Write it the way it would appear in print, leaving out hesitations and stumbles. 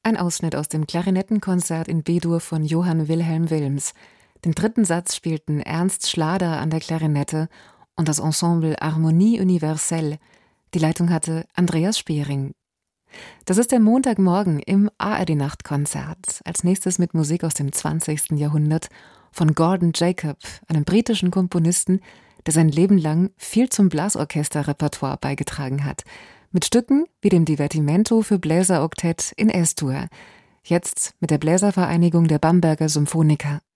Ein Ausschnitt aus dem Klarinettenkonzert in B-Dur von Johann Wilhelm Wilms. Den dritten Satz spielten Ernst Schlader an der Klarinette und das Ensemble Harmonie Universelle. Die Leitung hatte Andreas Spiering. Das ist der Montagmorgen im ARD-Nachtkonzert. Als nächstes mit Musik aus dem 20. Jahrhundert von Gordon Jacob, einem britischen Komponisten, der sein Leben lang viel zum Blasorchesterrepertoire beigetragen hat. Mit Stücken wie dem Divertimento für Bläseroktett in S-Dur. Jetzt mit der Bläservereinigung der Bamberger Symphoniker.